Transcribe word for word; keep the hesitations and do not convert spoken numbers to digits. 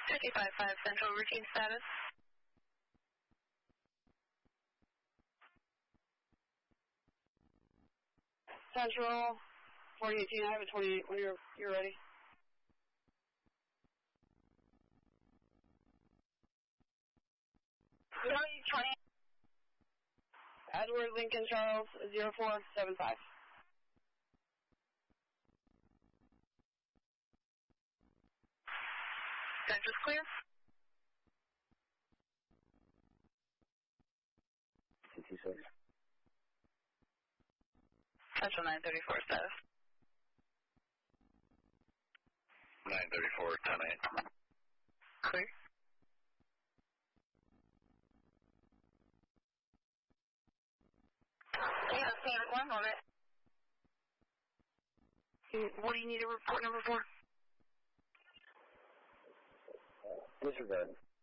fifty-five five Central, routine status. Central, forty eighteen, I have a twenty-eight when you're, you're ready. twenty. Edward Lincoln Charles, zero four seven five. Central's clear. two two six. Central nine thirty-four status. nine thirty-four, ten eight. Clear. Yeah, stand one moment. What do you need a report number for? Disregard.